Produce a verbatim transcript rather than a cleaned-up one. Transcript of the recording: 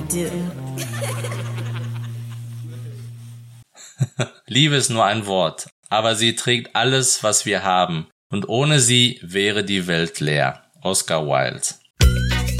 do. Liebe ist nur ein Wort, aber sie trägt alles, was wir haben. Und ohne sie wäre die Welt leer. Oscar Wilde.